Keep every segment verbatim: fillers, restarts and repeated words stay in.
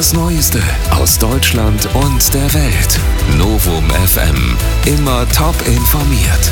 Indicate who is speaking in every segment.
Speaker 1: Das Neueste aus Deutschland und der Welt. Novum F M. Immer top informiert.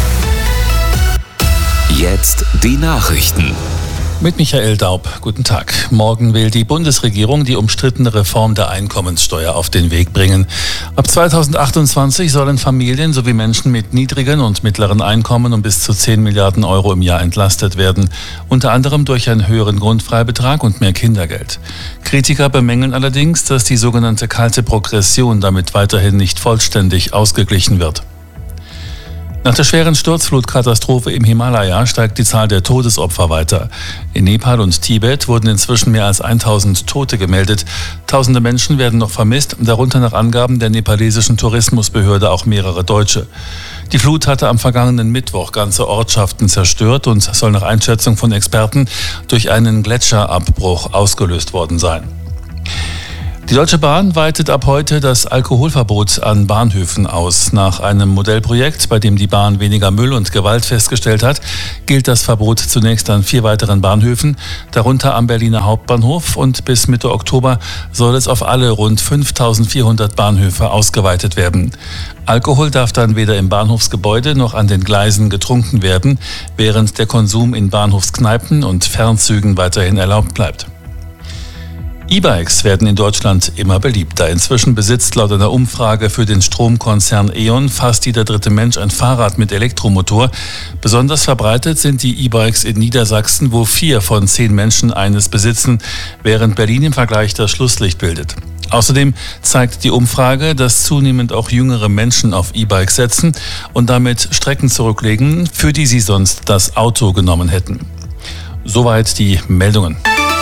Speaker 1: Jetzt die Nachrichten.
Speaker 2: Mit Michael Daub. Guten Tag. Morgen will die Bundesregierung die umstrittene Reform der Einkommenssteuer auf den Weg bringen. Ab zweitausendachtundzwanzig sollen Familien sowie Menschen mit niedrigen und mittleren Einkommen um bis zu zehn Milliarden Euro im Jahr entlastet werden. Unter anderem durch einen höheren Grundfreibetrag und mehr Kindergeld. Kritiker bemängeln allerdings, dass die sogenannte kalte Progression damit weiterhin nicht vollständig ausgeglichen wird. Nach der schweren Sturzflutkatastrophe im Himalaya steigt die Zahl der Todesopfer weiter. In Nepal und Tibet wurden inzwischen mehr als tausend Tote gemeldet. Tausende Menschen werden noch vermisst, darunter nach Angaben der nepalesischen Tourismusbehörde auch mehrere Deutsche. Die Flut hatte am vergangenen Mittwoch ganze Ortschaften zerstört und soll nach Einschätzung von Experten durch einen Gletscherabbruch ausgelöst worden sein. Die Deutsche Bahn weitet ab heute das Alkoholverbot an Bahnhöfen aus. Nach einem Modellprojekt, bei dem die Bahn weniger Müll und Gewalt festgestellt hat, gilt das Verbot zunächst an vier weiteren Bahnhöfen, darunter am Berliner Hauptbahnhof, und bis Mitte Oktober soll es auf alle rund fünftausendvierhundert Bahnhöfe ausgeweitet werden. Alkohol darf dann weder im Bahnhofsgebäude noch an den Gleisen getrunken werden, während der Konsum in Bahnhofskneipen und Fernzügen weiterhin erlaubt bleibt. E-Bikes werden in Deutschland immer beliebter. Inzwischen besitzt laut einer Umfrage für den Stromkonzern E.ON fast jeder dritte Mensch ein Fahrrad mit Elektromotor. Besonders verbreitet sind die E-Bikes in Niedersachsen, wo vier von zehn Menschen eines besitzen, während Berlin im Vergleich das Schlusslicht bildet. Außerdem zeigt die Umfrage, dass zunehmend auch jüngere Menschen auf E-Bikes setzen und damit Strecken zurücklegen, für die sie sonst das Auto genommen hätten. Soweit die Meldungen.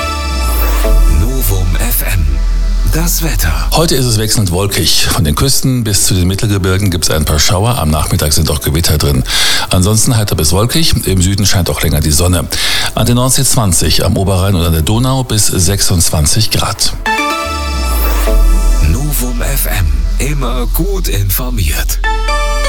Speaker 1: Novum F M. Das Wetter.
Speaker 2: Heute ist es wechselnd wolkig. Von den Küsten bis zu den Mittelgebirgen gibt es ein paar Schauer. Am Nachmittag sind auch Gewitter drin. Ansonsten heiter bis wolkig. Im Süden scheint auch länger die Sonne. An der Nordsee zwanzig, am Oberrhein und an der Donau bis sechsundzwanzig Grad.
Speaker 1: Novum F M. Immer gut informiert.